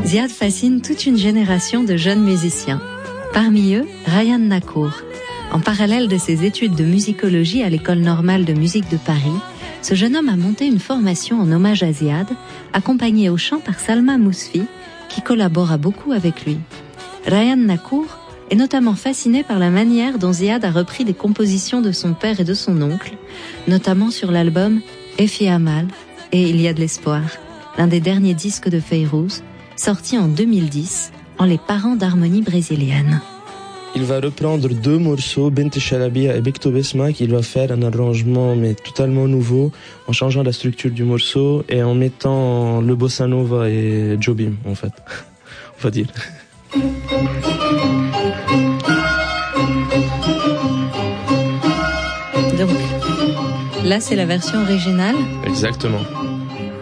Ziad fascine toute une génération de jeunes musiciens. Parmi eux, Ryan Nakour. En parallèle de ses études de musicologie à l'École normale de musique de Paris, ce jeune homme a monté une formation en hommage à Ziad, accompagné au chant par Salma Mousfi, qui collabora beaucoup avec lui. Ryan Nakour est notamment fasciné par la manière dont Ziad a repris des compositions de son père et de son oncle, notamment sur l'album Efi Amal et Il y a de l'espoir, l'un des derniers disques de Fayrouz, sorti en 2010, en les parents d'harmonie brésilienne. Il va reprendre 2 morceaux, Bint Shalabia et Bekto Besma, qu'il va faire un arrangement mais totalement nouveau, en changeant la structure du morceau et en mettant le bossa nova et Jobim, en fait, on va dire. Donc, là c'est la version originale. Exactement.